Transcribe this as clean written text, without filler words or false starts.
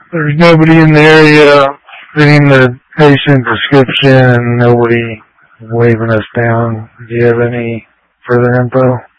There's nobody in the area fitting the patient description and nobody waving us down. Do you have any further info?